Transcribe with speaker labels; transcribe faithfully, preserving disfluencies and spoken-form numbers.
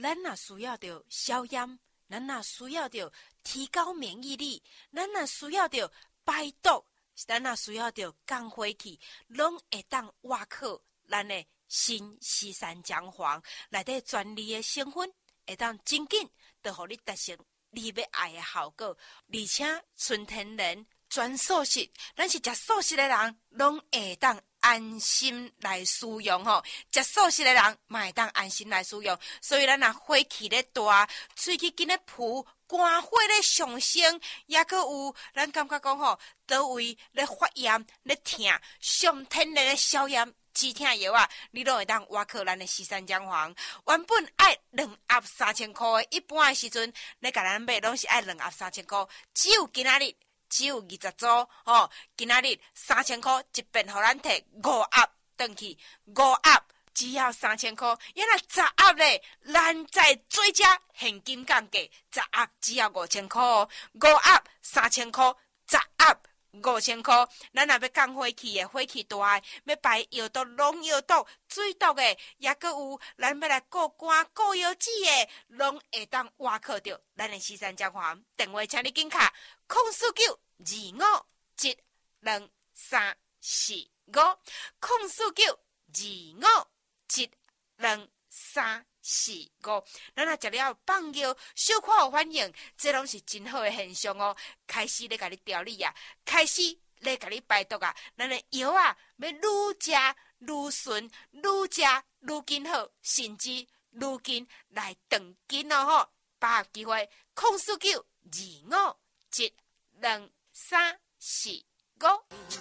Speaker 1: 咱若需要着消炎，咱若需要着提高免疫力，咱若需要着排毒，咱若需要着降火气，拢会当挖靠咱的新西山姜黄内底专利的成分，会当真紧就互你达成你要爱的效果，而且纯天然全素食，咱是食素食的人，拢会当安心来使用吼。食素食的人嘛会当安心来使用，所以咱若火气咧大，喙齿紧咧浮，肝火咧上升，也阁有咱感觉讲吼，倒位咧发炎咧痛，上天然的消炎止痛药啊，你拢会当挖靠咱的西山姜黄。原本爱两盒三千块的，一般的时阵咧甲咱买拢是爱两盒三千块，只有今仔日只有二十组哦，今仔日三千块一遍，互咱摕五盒转去，五盒只要三千块，原来十盒咧，咱再做加现金降价，十盒只要五千块哦，五盒三千块，十盒五千块。咱若要降火气的，火气大的，要排药毒、拢药毒、水毒的，也阁有咱要来顾肝、顾腰子的，拢会当挖靠着咱的西山姜黄。电话请你紧卡空四九二五一两三四五，空四九二五一两三四五。咱若食了放药，小可有反应，这拢是真好的现象哦。开始咧甲你调理啊，开始咧甲你排毒啊，咱的药啊要愈食愈顺，愈食愈紧好，甚至愈紧来长紧哦吼。把握机会，空四九二五一两三四五。